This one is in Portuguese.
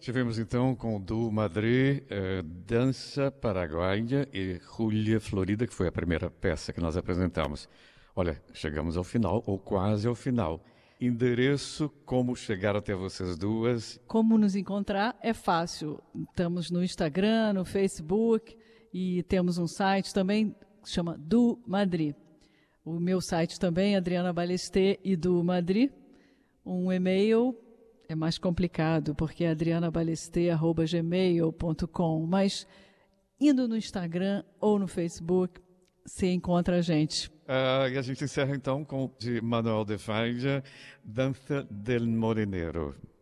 Tivemos então com Du Madrid, Dança Paraguaia e Julia Florida, que foi a primeira peça que nós apresentamos. Olha, chegamos ao final, ou quase ao final. Endereço, como chegar até vocês duas? Como nos encontrar é fácil. Estamos no Instagram, no Facebook e temos um site também que se chama Du Madrid. O meu site também, Adriana Ballester e Du Madrid. Um e-mail é mais complicado, porque é adrianaballester@gmail.com, mas indo no Instagram ou no Facebook, você encontra a gente. E a gente encerra então com de Manuel de Falla, Dança del Morenero.